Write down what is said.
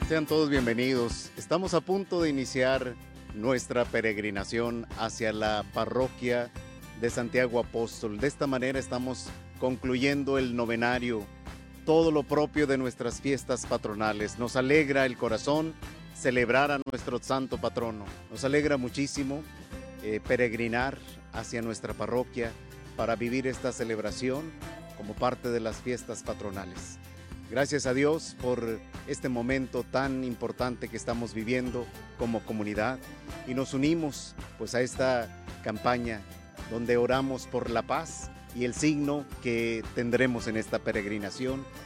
Sean todos bienvenidos. Estamos a punto de iniciar nuestra peregrinación hacia la parroquia de Santiago Apóstol. De esta manera estamos concluyendo el novenario, todo lo propio de nuestras fiestas patronales. Nos alegra el corazón celebrar a nuestro santo patrono. Nos alegra muchísimo peregrinar hacia nuestra parroquia para vivir esta celebración como parte de las fiestas patronales. Gracias a Dios por este momento tan importante que estamos viviendo como comunidad y nos unimos pues a esta campaña donde oramos por la paz y el signo que tendremos en esta peregrinación